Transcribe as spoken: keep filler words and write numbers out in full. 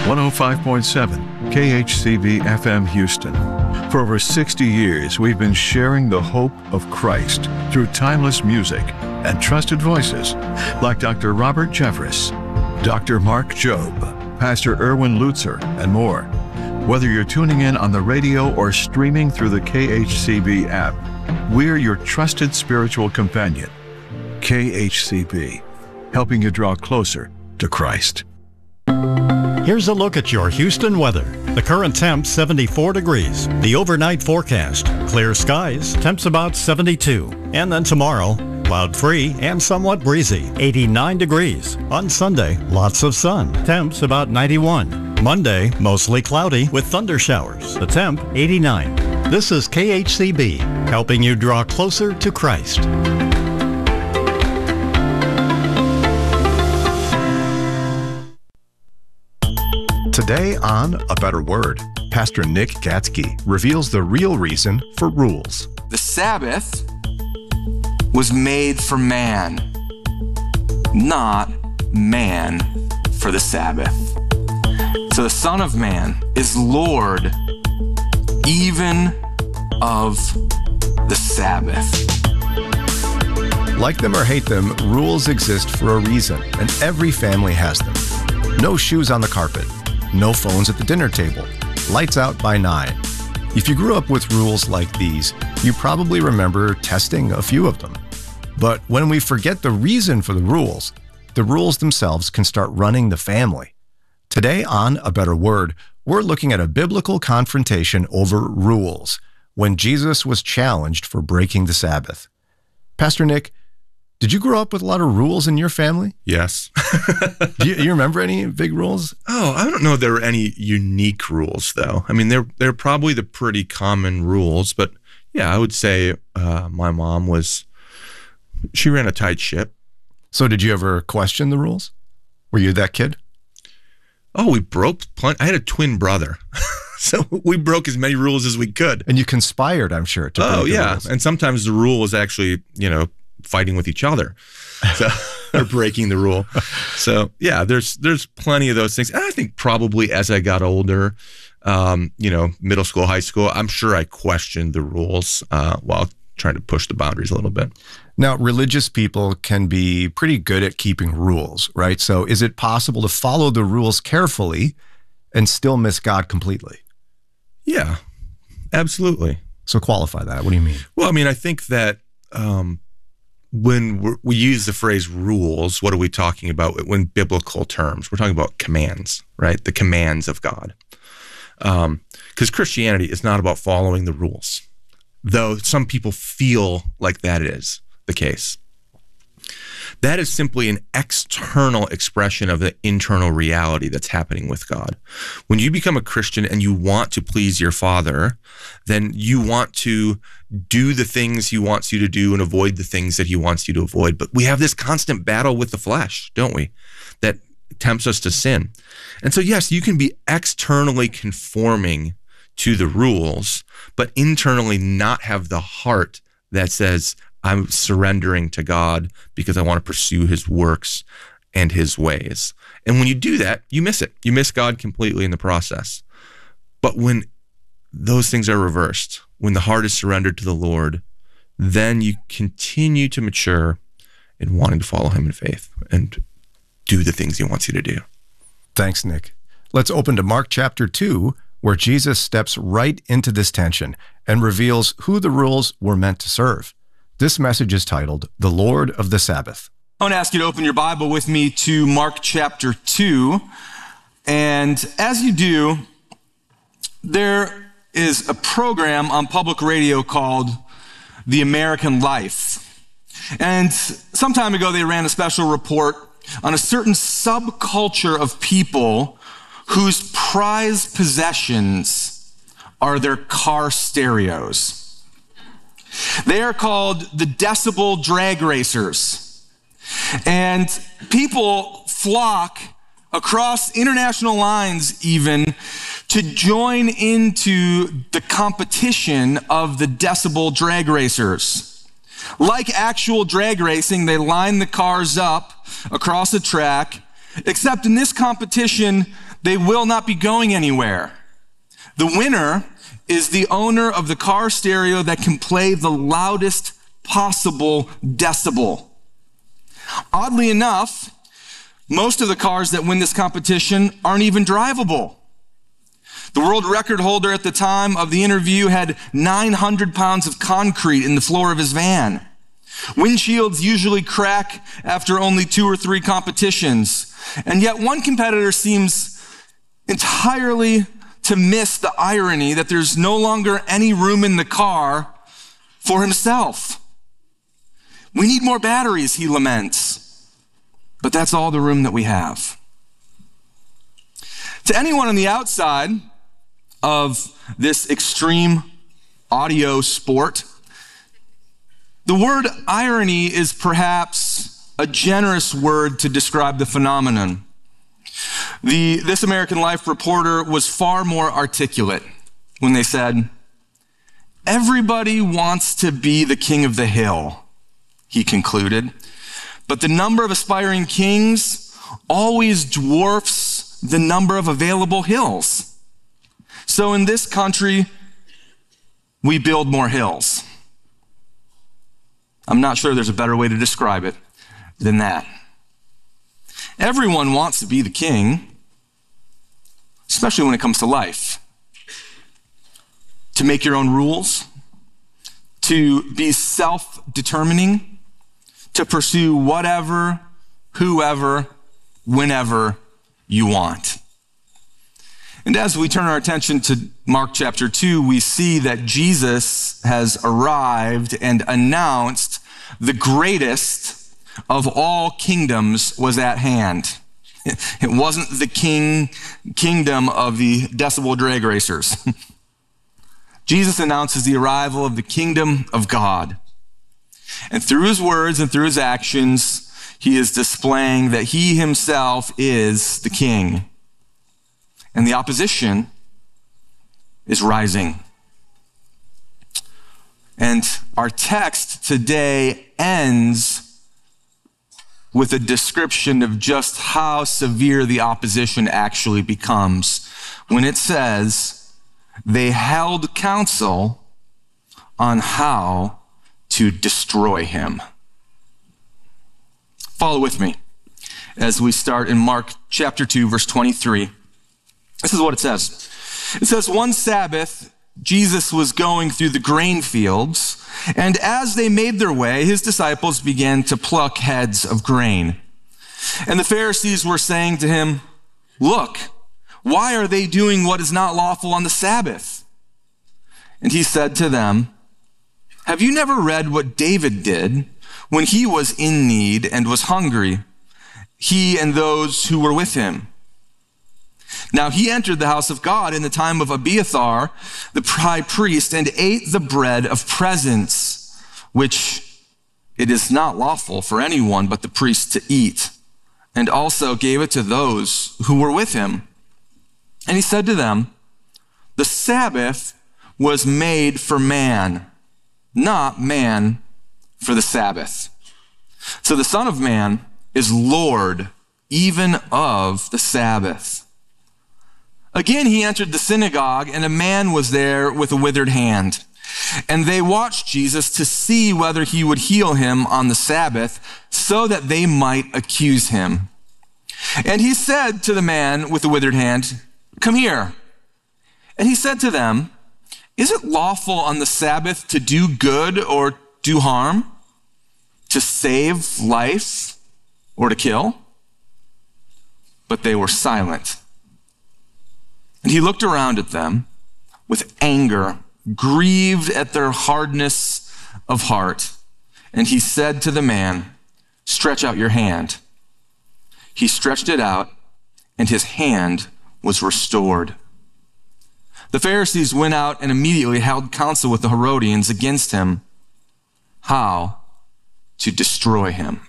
one oh five point seven K H C B F M Houston. For over sixty years, we've been sharing the hope of Christ through timeless music and trusted voices like Doctor Robert Jeffress, Doctor Mark Job, Pastor Erwin Lutzer, and more. Whether you're tuning in on the radio or streaming through the K H C B app, we're your trusted spiritual companion. K H C B, helping you draw closer to Christ. Here's a look at your Houston weather. The current temp, seventy-four degrees. The overnight forecast, clear skies, temps about seventy-two. And then tomorrow, cloud-free and somewhat breezy, eighty-nine degrees. On Sunday, lots of sun, temps about ninety-one. Monday, mostly cloudy with thunder showers. The temp, eighty-nine. This is K H C B, helping you draw closer to Christ. Today on A Better Word, Pastor Nick Gatzke reveals the real reason for rules. The Sabbath was made for man, not man for the Sabbath. So the Son of Man is Lord even of the Sabbath. Like them or hate them, rules exist for a reason, and every family has them. No shoes on the carpet. No phones at the dinner table. Lights out by nine. If you grew up with rules like these, you probably remember testing a few of them. But when we forget the reason for the rules, the rules themselves can start running the family. Today on A Better Word, we're looking at a biblical confrontation over rules when Jesus was challenged for breaking the Sabbath. Pastor Nick, did you grow up with a lot of rules in your family? Yes. Do you, you remember any big rules? Oh, I don't know if there were any unique rules, though. I mean, they're, they're probably the pretty common rules, but yeah, I would say uh, my mom was, she ran a tight ship. So did you ever question the rules? Were you that kid? Oh, we broke plenty. I had a twin brother. So we broke as many rules as we could. And you conspired, I'm sure, to break Oh, the yeah. rules. And sometimes the rule was actually, you know, fighting with each other, so or breaking the rule. So yeah, there's there's plenty of those things. And I think probably as I got older, um, you know, middle school, high school, I'm sure I questioned the rules uh, while trying to push the boundaries a little bit. Now, religious people can be pretty good at keeping rules, right? So is it possible to follow the rules carefully and still miss God completely? Yeah, absolutely. So qualify that. What do you mean? Well, I mean, I think that um, when we're, we use the phrase rules, what are we talking about in biblical terms? We're talking about commands, right? The commands of God. Um, because Christianity is not about following the rules, though some people feel like that is the case. That is simply an external expression of the internal reality that's happening with God. When you become a Christian and you want to please your Father, then you want to do the things He wants you to do and avoid the things that He wants you to avoid. But we have this constant battle with the flesh, don't we? That tempts us to sin. And so, yes, you can be externally conforming to the rules, but internally not have the heart that says, I'm surrendering to God because I want to pursue His works and His ways. And when you do that, you miss it. You miss God completely in the process. But when those things are reversed, when the heart is surrendered to the Lord, then you continue to mature in wanting to follow Him in faith and do the things He wants you to do. Thanks, Nick. Let's open to Mark chapter two, where Jesus steps right into this tension and reveals who the rules were meant to serve. This message is titled, The Lord of the Sabbath. I want to ask you to open your Bible with me to Mark chapter two. And as you do, there is a program on public radio called The American Life. And some time ago, they ran a special report on a certain subculture of people whose prized possessions are their car stereos. They are called the decibel drag racers. And people flock across international lines even to join into the competition of the decibel drag racers. Like actual drag racing, they line the cars up across the track, except in this competition, they will not be going anywhere. The winner is the owner of the car stereo that can play the loudest possible decibel. Oddly enough, most of the cars that win this competition aren't even drivable. The world record holder at the time of the interview had nine hundred pounds of concrete in the floor of his van. Windshields usually crack after only two or three competitions. And yet one competitor seems entirely to miss the irony that there's no longer any room in the car for himself. We need more batteries, he laments. But that's all the room that we have. To anyone on the outside of this extreme audio sport, the word irony is perhaps a generous word to describe the phenomenon. The This American Life reporter was far more articulate when they said, "Everybody wants to be the king of the hill," he concluded, "but the number of aspiring kings always dwarfs the number of available hills. So in this country, we build more hills." I'm not sure there's a better way to describe it than that. Everyone wants to be the king, especially when it comes to life. To make your own rules, to be self-determining, to pursue whatever, whoever, whenever you want. And as we turn our attention to Mark chapter two, we see that Jesus has arrived and announced the greatest of all kingdoms was at hand. It wasn't the king kingdom of the decibel drag racers. Jesus announces the arrival of the kingdom of God. And through his words and through his actions, he is displaying that he himself is the king. And the opposition is rising. And our text today ends with a description of just how severe the opposition actually becomes when it says they held counsel on how to destroy him. Follow with me as we start in Mark chapter two, verse twenty-three. This is what it says. It says, "One Sabbath, Jesus was going through the grain fields, and as they made their way, his disciples began to pluck heads of grain. And the Pharisees were saying to him, 'Look, why are they doing what is not lawful on the Sabbath?' And he said to them, 'Have you never read what David did when he was in need and was hungry, he and those who were with him? Now he entered the house of God in the time of Abiathar, the high priest, and ate the bread of presence, which it is not lawful for anyone but the priest to eat, and also gave it to those who were with him. And he said to them, the Sabbath was made for man, not man for the Sabbath. So the Son of Man is Lord even of the Sabbath.' Again, he entered the synagogue, and a man was there with a withered hand. And they watched Jesus to see whether he would heal him on the Sabbath, so that they might accuse him. And he said to the man with the withered hand, 'Come here.' And he said to them, 'Is it lawful on the Sabbath to do good or do harm? To save life or to kill?' But they were silent. And he looked around at them with anger, grieved at their hardness of heart. And he said to the man, 'Stretch out your hand.' He stretched it out, and his hand was restored. The Pharisees went out and immediately held counsel with the Herodians against him, how to destroy him."